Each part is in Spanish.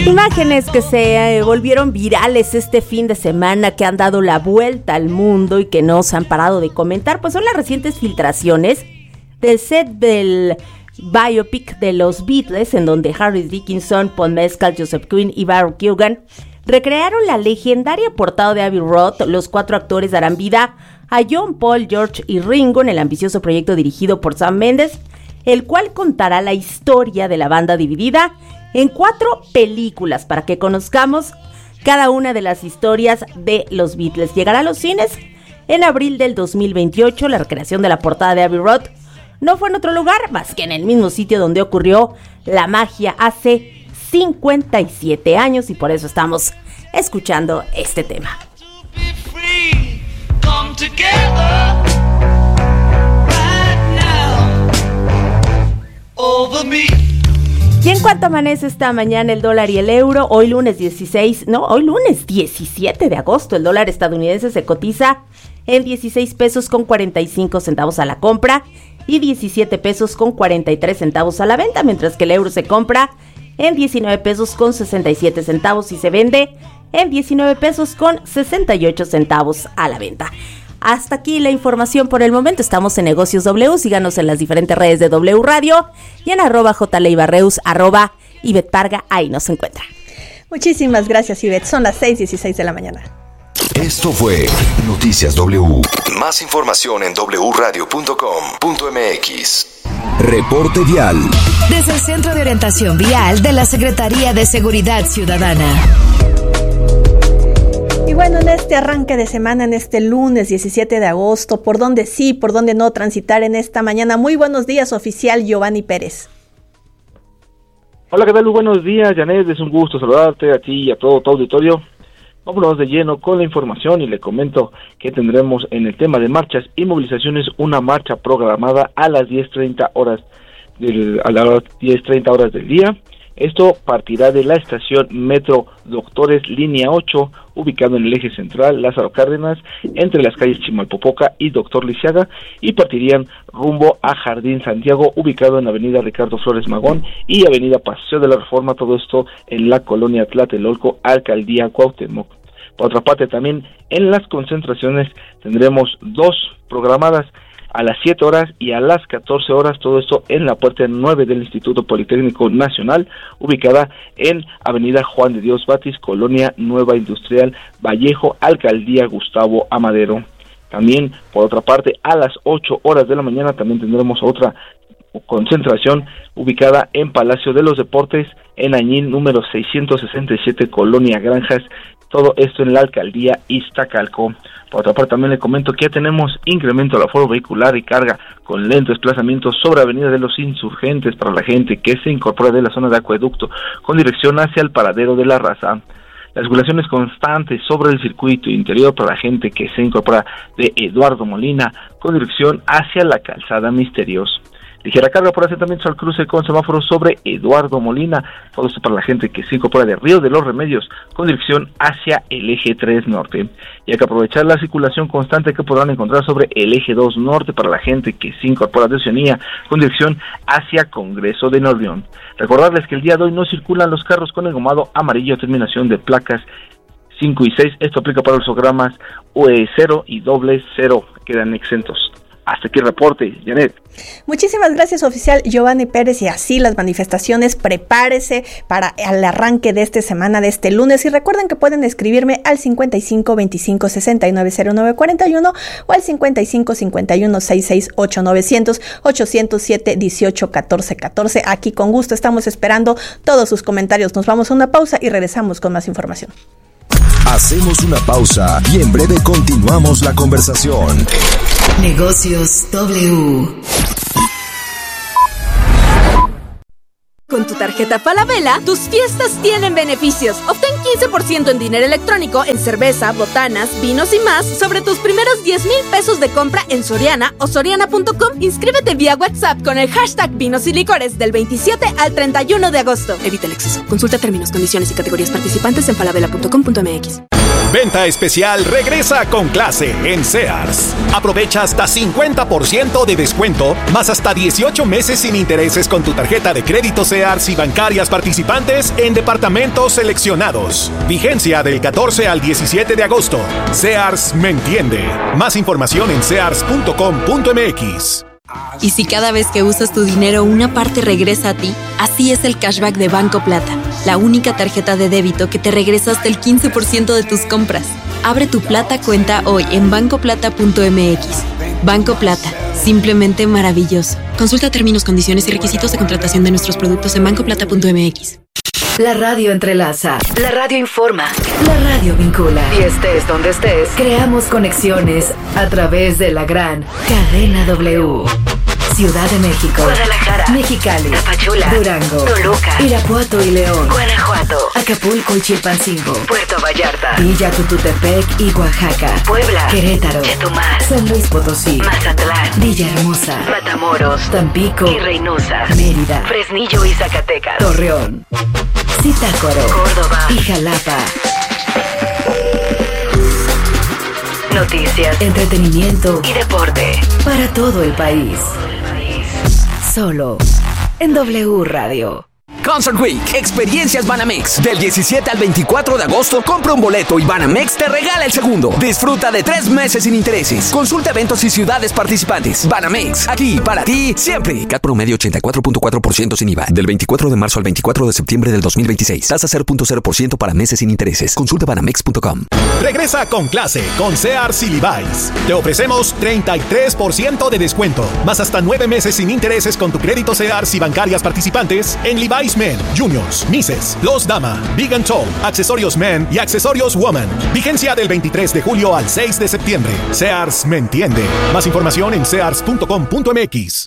Imágenes que se volvieron virales este fin de semana, que han dado la vuelta al mundo y que no se han parado de comentar, pues son las recientes filtraciones del set del biopic de los Beatles, en donde Harry Dickinson, Paul Mescal, Joseph Quinn y Barry Keoghan recrearon la legendaria portada de Abbey Road. Los 4 actores darán vida a John, Paul, George y Ringo en el ambicioso proyecto dirigido por Sam Mendes, el cual contará la historia de la banda dividida en 4 películas para que conozcamos cada una de las historias de los Beatles. Llegará a los cines en abril del 2028. La recreación de la portada de Abbey Road no fue en otro lugar más que en el mismo sitio donde ocurrió la magia hace 57 años, y por eso estamos escuchando este tema. Y en cuanto amanece esta mañana el dólar y el euro, hoy lunes 17 de agosto, el dólar estadounidense se cotiza en 16 pesos con 45 centavos a la compra y 17 pesos con 43 centavos a la venta, mientras que el euro se compra en 19 pesos con 67 centavos y se vende en 19 pesos con 68 centavos a la venta. Hasta aquí la información por el momento. Estamos en Negocios W. Síganos en las diferentes redes de W Radio y en @jleibarreus, @Ivette Parga. Ahí nos encuentra. Muchísimas gracias, Ivette. Son las 6:16 de la mañana. Esto fue Noticias W. Más información en wradio.com.mx. Reporte vial. Desde el Centro de Orientación Vial de la Secretaría de Seguridad Ciudadana. Y bueno, en este arranque de semana, en este lunes 17 de agosto, por dónde sí, por dónde no transitar en esta mañana. Muy buenos días, oficial Giovanni Pérez. Hola, ¿qué tal? Muy buenos días, Janet. Es un gusto saludarte a ti y a todo tu auditorio. Vámonos de lleno con la información y le comento que tendremos en el tema de marchas y movilizaciones una marcha programada a las 10:30 horas del día. Esto partirá de la estación Metro Doctores Línea 8, ubicado en el eje central Lázaro Cárdenas, entre las calles Chimalpopoca y Doctor Lisiaga, y partirían rumbo a Jardín Santiago, ubicado en avenida Ricardo Flores Magón y avenida Paseo de la Reforma, todo esto en la colonia Tlatelolco, Alcaldía Cuauhtémoc. Por otra parte, también en las concentraciones tendremos 2 programadas, a las 7 horas y a las 14 horas, todo esto en la puerta 9 del Instituto Politécnico Nacional, ubicada en avenida Juan de Dios Batis, Colonia Nueva Industrial, Vallejo, Alcaldía Gustavo Amadero. También, por otra parte, a las 8 horas de la mañana también tendremos otra concentración ubicada en Palacio de los Deportes, en Añil número 667, Colonia Granjas, todo esto en la Alcaldía Iztacalco. Por otra parte, también le comento que ya tenemos incremento del aforo vehicular y carga con lento desplazamiento sobre Avenida de los Insurgentes para la gente que se incorpora de la zona de Acueducto con dirección hacia el Paradero de la Raza. La circulación es constante sobre el circuito interior para la gente que se incorpora de Eduardo Molina con dirección hacia la Calzada Misterios. Ligera carga por asentamientos al cruce con semáforos sobre Eduardo Molina, todo esto para la gente que se incorpora de Río de los Remedios con dirección hacia el eje 3 norte. Y hay que aprovechar la circulación constante que podrán encontrar sobre el eje 2 norte para la gente que se incorpora de Oceanía con dirección hacia Congreso de Nuevo León. Recordarles que el día de hoy no circulan los carros con engomado amarillo, terminación de placas 5 y 6. Esto aplica para los programas UE0 y 00, quedan exentos. Hasta aquí el reporte, Janet. Muchísimas gracias, oficial Giovanni Pérez. Y así las manifestaciones, prepárese para el arranque de esta semana, de este lunes. Y recuerden que pueden escribirme al 55 25 69 09 41 o al 55 51 66 8900 807 18 14 14. Aquí con gusto estamos esperando todos sus comentarios. Nos vamos a una pausa y regresamos con más información. Hacemos una pausa y en breve continuamos la conversación. Negocios W. Con tu tarjeta Falabella, tus fiestas tienen beneficios. Obtén 15% en dinero electrónico, en cerveza, botanas, vinos y más sobre tus primeros 10,000 pesos de compra en Soriana o Soriana.com. Inscríbete vía WhatsApp con el hashtag Vinos y Licores del 27 al 31 de agosto. Evita el exceso. Consulta términos, condiciones y categorías participantes en falabella.com.mx. Venta especial regresa con clase en Sears. Aprovecha hasta 50% de descuento, más hasta 18 meses sin intereses con tu tarjeta de crédito Sears y bancarias participantes en departamentos seleccionados. Vigencia del 14 al 17 de agosto. Sears me entiende. Más información en sears.com.mx. Y si cada vez que usas tu dinero una parte regresa a ti, así es el cashback de Banco Plata, la única tarjeta de débito que te regresa hasta el 15% de tus compras. Abre tu Plata cuenta hoy en bancoplata.mx. Banco Plata, simplemente maravilloso. Consulta términos, condiciones y requisitos de contratación de nuestros productos en bancoplata.mx. La radio entrelaza, la radio informa, la radio vincula. Y estés donde estés, creamos conexiones a través de la gran Cadena W. Ciudad de México, Guadalajara, Mexicali, Tapachula, Durango, Toluca, Irapuato y León, Guanajuato, Acapulco y Chilpancingo, Puerto Vallarta, Villa Tututepec y Oaxaca, Puebla, Querétaro, Chetumal, San Luis Potosí, Mazatlán, Villahermosa, Matamoros, Tampico y Reynosa, Mérida, Fresnillo y Zacatecas, Torreón, Zitácuaro, Córdoba y Jalapa. Noticias, entretenimiento y deporte para todo el país. Solo en W Radio. Concert Week, Experiencias Banamex. Del 17 al 24 de agosto, compra un boleto y Banamex te regala el segundo. Disfruta de 3 meses sin intereses. Consulta eventos y ciudades participantes. Banamex, aquí para ti siempre. CAT promedio 84.4% sin IVA. Del 24 de marzo al 24 de septiembre del 2026. Tasa 0.0% para meses sin intereses. Consulta banamex.com. Regresa con clase con Sears y Levi's. Te ofrecemos 33% de descuento, más hasta 9 meses sin intereses con tu crédito Sears y bancarias participantes en Levi's Men, Juniors, Misses, Los Dama, Big and Tall, accesorios Men y accesorios Woman. Vigencia del 23 de julio al 6 de septiembre. Sears me entiende. Más información en sears.com.mx.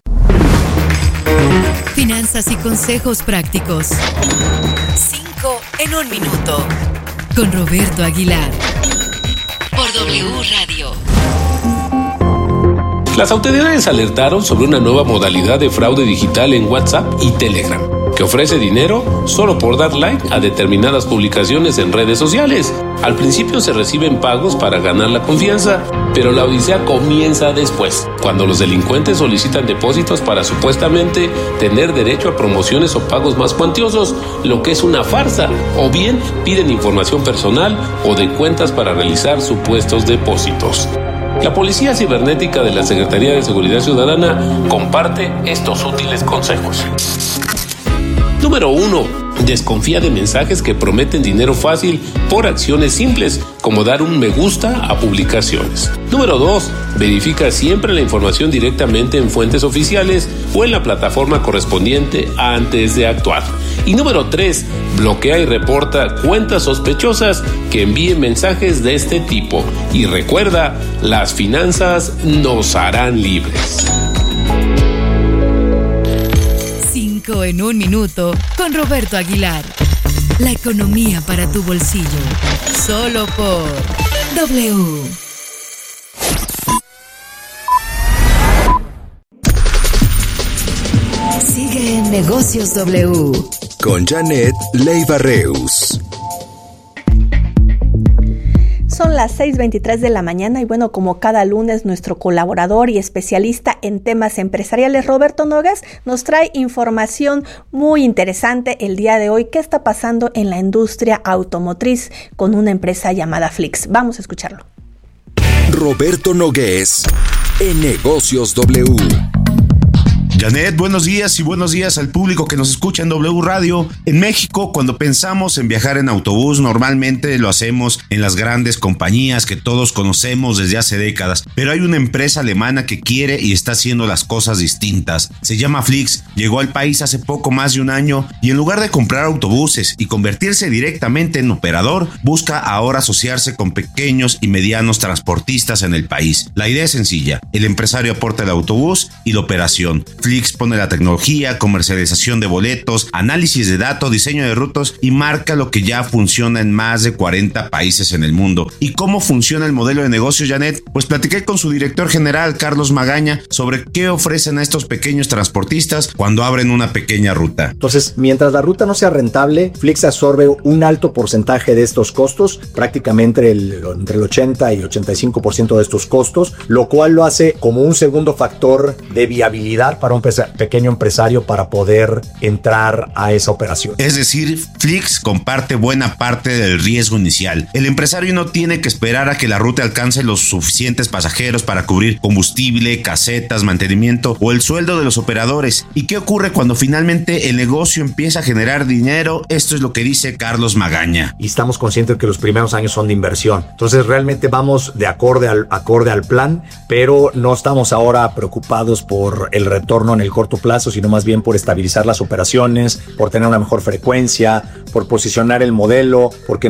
Finanzas y consejos prácticos. 5 en 1 minuto. Con Roberto Aguilar. Por W Radio. Las autoridades alertaron sobre una nueva modalidad de fraude digital en WhatsApp y Telegram, que ofrece dinero solo por dar like a determinadas publicaciones en redes sociales. Al principio se reciben pagos para ganar la confianza, pero la odisea comienza después, cuando los delincuentes solicitan depósitos para supuestamente tener derecho a promociones o pagos más cuantiosos, lo que es una farsa, o bien piden información personal o de cuentas para realizar supuestos depósitos. La Policía Cibernética de la Secretaría de Seguridad Ciudadana comparte estos útiles consejos. Número 1. Desconfía de mensajes que prometen dinero fácil por acciones simples, como dar un me gusta a publicaciones. Número 2. Verifica siempre la información directamente en fuentes oficiales o en la plataforma correspondiente antes de actuar. Y número 3. Bloquea y reporta cuentas sospechosas que envíen mensajes de este tipo. Y recuerda, las finanzas nos harán libres. 5 en 1 minuto con Roberto Aguilar. La economía para tu bolsillo. Solo por W. Sigue en Negocios W. Con Janet Leiva Reus. Son las 6:23 de la mañana y bueno, como cada lunes, nuestro colaborador y especialista en temas empresariales, Roberto Nogués, nos trae información muy interesante el día de hoy. ¿Qué está pasando en la industria automotriz con una empresa llamada Flix? Vamos a escucharlo. Roberto Nogués en Negocios W. Janet, buenos días y buenos días al público que nos escucha en W Radio. En México, cuando pensamos en viajar en autobús, normalmente lo hacemos en las grandes compañías que todos conocemos desde hace décadas. Pero hay una empresa alemana que quiere y está haciendo las cosas distintas. Se llama Flix, llegó al país hace poco más de un año y en lugar de comprar autobuses y convertirse directamente en operador, busca ahora asociarse con pequeños y medianos transportistas en el país. La idea es sencilla, el empresario aporta el autobús y la operación. Flix pone la tecnología, comercialización de boletos, análisis de datos, diseño de rutas y marca lo que ya funciona en más de 40 países en el mundo. ¿Y cómo funciona el modelo de negocio, Janet? Pues platiqué con su director general, Carlos Magaña, sobre qué ofrecen a estos pequeños transportistas cuando abren una pequeña ruta. Entonces, mientras la ruta no sea rentable, Flix absorbe un alto porcentaje de estos costos, prácticamente entre el 80 y 85% de estos costos, lo cual lo hace como un segundo factor de viabilidad para un pequeño empresario para poder entrar a esa operación. Es decir, Flix comparte buena parte del riesgo inicial. El empresario no tiene que esperar a que la ruta alcance los suficientes pasajeros para cubrir combustible, casetas, mantenimiento o el sueldo de los operadores. ¿Y qué ocurre cuando finalmente el negocio empieza a generar dinero? Esto es lo que dice Carlos Magaña. Y estamos conscientes de que los primeros años son de inversión. Entonces realmente vamos de acorde al plan, pero no estamos ahora preocupados por el retorno en el corto plazo, sino más bien por estabilizar las operaciones, por tener una mejor frecuencia, por posicionar el modelo, porque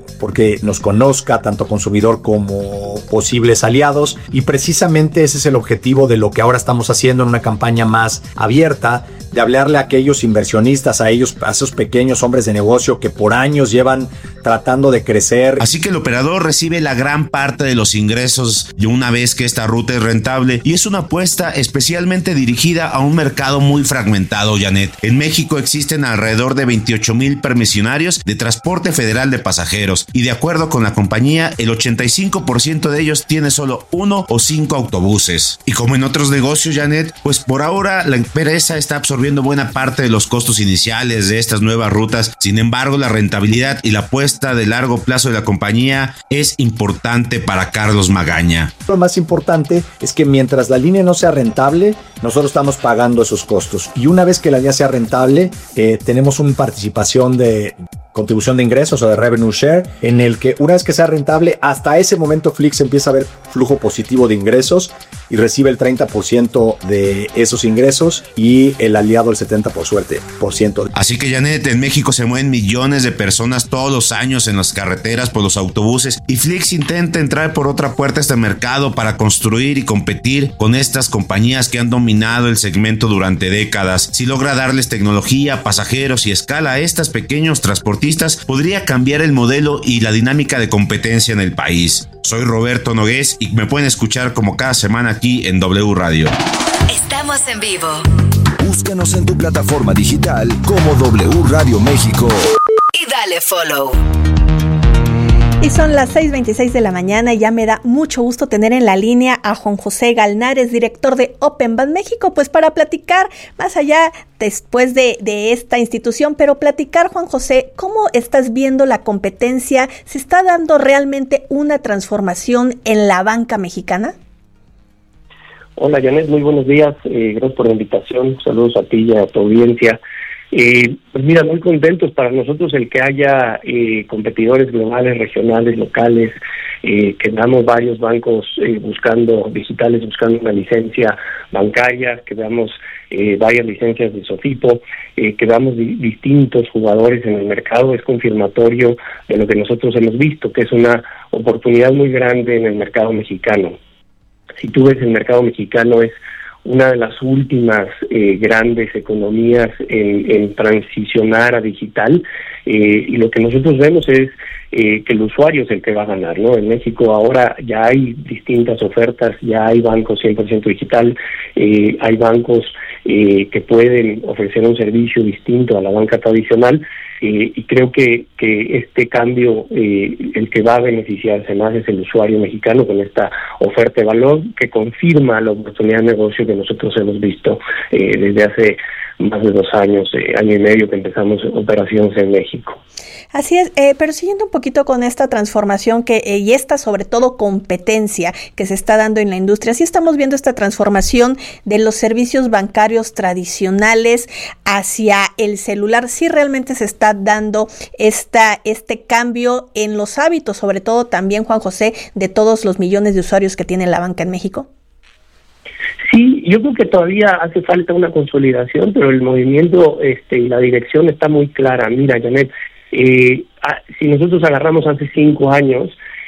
nos conozca tanto consumidor como posibles aliados, y precisamente ese es el objetivo de lo que ahora estamos haciendo en una campaña más abierta, de hablarle a aquellos inversionistas, a esos pequeños hombres de negocio que por años llevan tratando de crecer. Así que el operador recibe la gran parte de los ingresos y una vez que esta ruta es rentable, y es una apuesta especialmente dirigida a un mercado muy fragmentado, Janet. En México existen alrededor de 28,000 permisionarios de transporte federal de pasajeros y de acuerdo con la compañía, el 85% de ellos tiene solo 1 o 5 autobuses. Y como en otros negocios, Janet, pues por ahora la empresa está absorbiendo buena parte de los costos iniciales de estas nuevas rutas. Sin embargo, la rentabilidad y la apuesta de largo plazo de la compañía es importante para Carlos Magaña. Lo más importante es que mientras la línea no sea rentable, nosotros estamos pagando esos costos. Y una vez que la línea sea rentable, tenemos una participación de contribución de ingresos o de revenue share, en el que una vez que sea rentable, hasta ese momento Flix empieza a ver flujo positivo de ingresos y recibe el 30% de esos ingresos y el aliado el 70%. Así que, Janet, en México se mueven millones de personas todos los años en las carreteras por los autobuses y Flix intenta entrar por otra puerta a este mercado para construir y competir con estas compañías que han dominado el segmento durante décadas. Si logra darles tecnología, pasajeros y escala a estos pequeños transportistas, podría cambiar el modelo y la dinámica de competencia en el país. Soy Roberto Nogués y me pueden escuchar como cada semana aquí en W Radio. Estamos en vivo. Búscanos en tu plataforma digital como W Radio México. Y dale follow. Y son las 6:26 de la mañana y ya me da mucho gusto tener en la línea a Juan José Galnares, director de Open Band México, pues para platicar más allá después de esta institución, pero platicar, Juan José, ¿cómo estás viendo la competencia? ¿Se está dando realmente una transformación en la banca mexicana? Hola, Janet, muy buenos días, gracias por la invitación, saludos a ti y a tu audiencia. Pues mira, muy contentos para nosotros el que haya competidores globales, regionales, locales, que veamos varios bancos digitales buscando una licencia bancaria, que veamos varias licencias de SOFIPO, que veamos distintos jugadores en el mercado. Es confirmatorio de lo que nosotros hemos visto, que es una oportunidad muy grande en el mercado mexicano. Si tú ves, el mercado mexicano es una de las últimas grandes economías en transicionar a digital, y lo que nosotros vemos es que el usuario es el que va a ganar, ¿no? En México ahora ya hay distintas ofertas, ya hay bancos 100% digital, hay bancos que pueden ofrecer un servicio distinto a la banca tradicional, y creo que este cambio, el que va a beneficiarse más es el usuario mexicano con esta oferta de valor que confirma la oportunidad de negocio que nosotros hemos visto desde hace más de 2 años, año y medio que empezamos operaciones en México. Así es, pero siguiendo un poquito con esta transformación y esta sobre todo competencia que se está dando en la industria, sí estamos viendo esta transformación de los servicios bancarios tradicionales hacia el celular. Sí realmente se está dando este cambio en los hábitos, sobre todo también, Juan José, de todos los millones de usuarios que tiene la banca en México. Sí, yo creo que todavía hace falta una consolidación, pero el movimiento y la dirección está muy clara. Mira, Janet, si nosotros agarramos hace 5 años,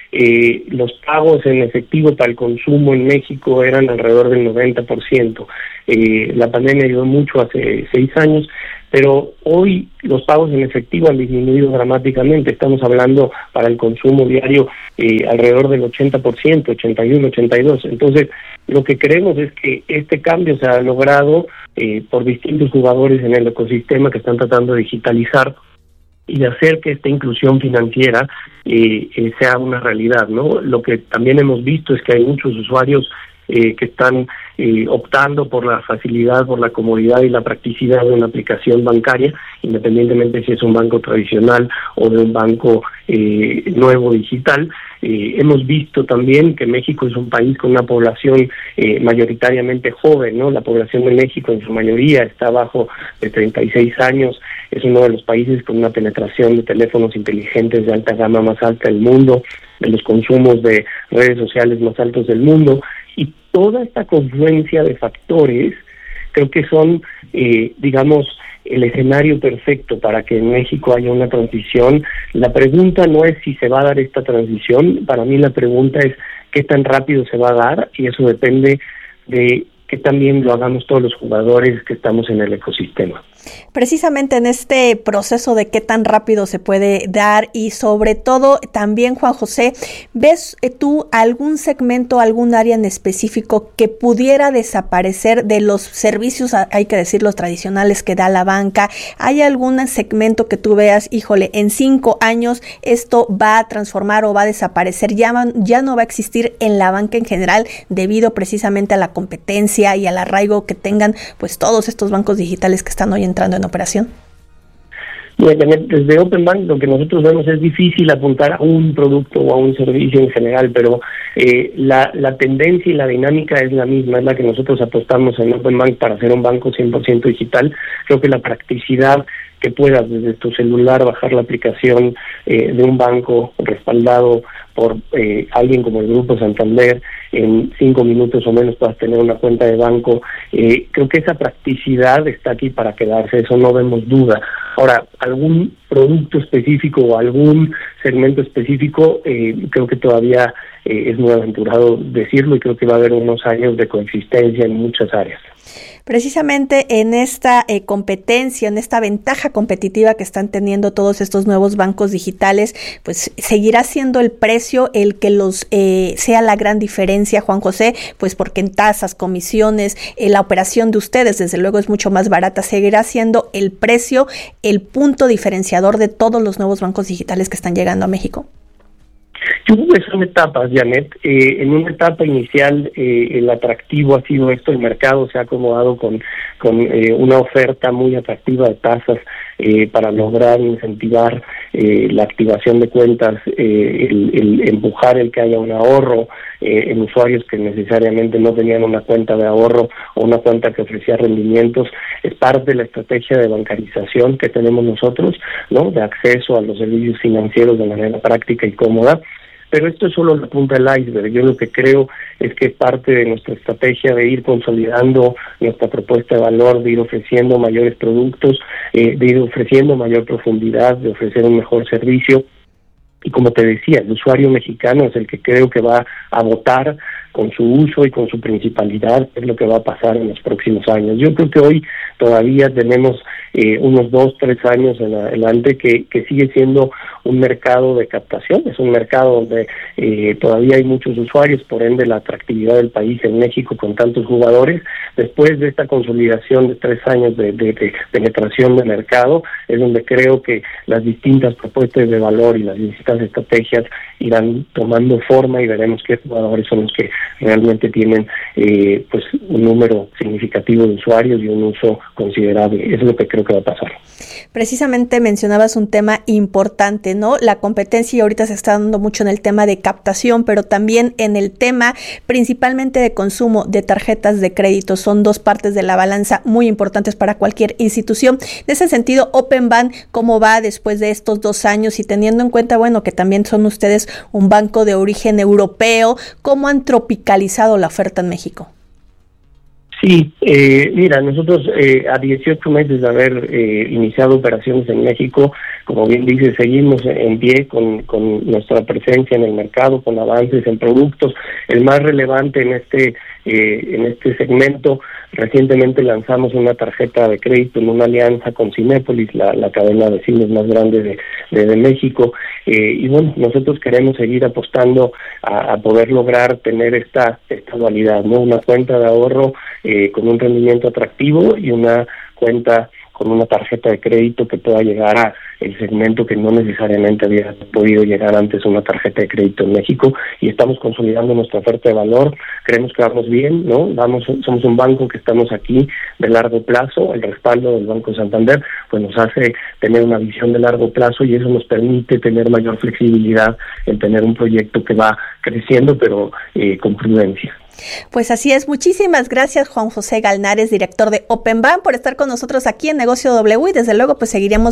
los pagos en efectivo para el consumo en México eran alrededor del 90%. La pandemia ayudó mucho hace 6 años, pero hoy los pagos en efectivo han disminuido dramáticamente. Estamos hablando para el consumo diario alrededor del 80%, 81, 82. Entonces, lo que creemos es que este cambio se ha logrado por distintos jugadores en el ecosistema que están tratando de digitalizar y de hacer que esta inclusión financiera sea una realidad, ¿no? Lo que también hemos visto es que hay muchos usuarios que están optando por la facilidad, por la comodidad y la practicidad de una aplicación bancaria, independientemente si es un banco tradicional o de un banco nuevo digital. Hemos visto también que México es un país con una población mayoritariamente joven, ¿no? La población de México en su mayoría está abajo de 36 años, es uno de los países con una penetración de teléfonos inteligentes de alta gama más alta del mundo, de los consumos de redes sociales más altos del mundo, y toda esta confluencia de factores creo que son, digamos, el escenario perfecto para que en México haya una transición. La pregunta no es si se va a dar esta transición, para mí la pregunta es qué tan rápido se va a dar, y eso depende de que también lo hagamos todos los jugadores que estamos en el ecosistema. Precisamente en este proceso de qué tan rápido se puede dar, y sobre todo también, Juan José, ¿ves tú algún segmento, algún área en específico que pudiera desaparecer de los servicios, hay que decir, los tradicionales que da la banca? ¿Hay algún segmento que tú veas, híjole, en 5 años esto va a transformar o va a desaparecer, ya no va a existir en la banca en general, debido precisamente a la competencia y al arraigo que tengan pues todos estos bancos digitales que están hoy entrando en operación? Desde Open Bank lo que nosotros vemos es difícil apuntar a un producto o a un servicio en general, pero la tendencia y la dinámica es la misma, es la que nosotros apostamos en Open Bank para hacer un banco 100% digital. Creo que la practicidad que puedas desde tu celular bajar la aplicación de un banco respaldado por alguien como el Grupo Santander, en 5 minutos o menos puedas tener una cuenta de banco. Creo que esa practicidad está aquí para quedarse, eso no vemos duda. Ahora, algún producto específico o algún segmento específico, creo que todavía es muy aventurado decirlo, y creo que va a haber unos años de coexistencia en muchas áreas. Precisamente en esta competencia, en esta ventaja competitiva que están teniendo todos estos nuevos bancos digitales, pues seguirá siendo el precio el que los sea la gran diferencia, Juan José, pues porque en tasas, comisiones, la operación de ustedes desde luego es mucho más barata. ¿Seguirá siendo el precio el punto diferenciador de todos los nuevos bancos digitales que están llegando a México? Yo creo que son etapas, Janet. En una etapa inicial el atractivo ha sido esto, el mercado se ha acomodado con una oferta muy atractiva de tasas para lograr incentivar la activación de cuentas, el empujar el que haya un ahorro en usuarios que necesariamente no tenían una cuenta de ahorro o una cuenta que ofrecía rendimientos. Es parte de la estrategia de bancarización que tenemos nosotros, ¿no? De acceso a los servicios financieros de manera práctica y cómoda. Pero esto es solo la punta del iceberg. Yo lo que creo es que es parte de nuestra estrategia de ir consolidando nuestra propuesta de valor, de ir ofreciendo mayores productos, de ir ofreciendo mayor profundidad, de ofrecer un mejor servicio. Y como te decía, el usuario mexicano es el que creo que va a votar con su uso y con su principalidad, es lo que va a pasar en los próximos años. Yo creo que hoy todavía tenemos unos 2-3 años en adelante que sigue siendo un mercado de captación, es un mercado donde todavía hay muchos usuarios, por ende la atractividad del país en México con tantos jugadores. Después de esta consolidación de 3 años de penetración de mercado, es donde creo que las distintas propuestas de valor y las distintas estrategias irán tomando forma y veremos qué jugadores son los que realmente tienen pues un número significativo de usuarios y un uso considerable. Eso es lo que creo que va a pasar. Precisamente mencionabas un tema importante, ¿no? La competencia, y ahorita se está dando mucho en el tema de captación, pero también en el tema principalmente de consumo de tarjetas de crédito. Son 2 partes de la balanza muy importantes para cualquier institución. En ese sentido, Open Bank, ¿cómo va después de estos 2 años? Y teniendo en cuenta, bueno, que también son ustedes un banco de origen europeo, ¿cómo han tropicalizado la oferta en México? Sí, mira, nosotros a 18 meses de haber iniciado operaciones en México, como bien dice, seguimos en pie con nuestra presencia en el mercado, con avances en productos. El más relevante en este segmento, recientemente lanzamos una tarjeta de crédito en una alianza con Cinépolis, la cadena de cines más grande de México, y bueno, nosotros queremos seguir apostando a poder lograr tener esta dualidad, ¿no? Una cuenta de ahorro con un rendimiento atractivo y una cuenta con una tarjeta de crédito que pueda llegar a el segmento que no necesariamente había podido llegar antes una tarjeta de crédito en México, y estamos consolidando nuestra oferta de valor. Creemos que vamos bien, ¿no? Somos un banco que estamos aquí de largo plazo. El respaldo del Banco Santander pues nos hace tener una visión de largo plazo, y eso nos permite tener mayor flexibilidad en tener un proyecto que va creciendo, pero con prudencia. Pues así es. Muchísimas gracias, Juan José Galnares, director de Openbank, por estar con nosotros aquí en Negocio W, y desde luego pues seguiremos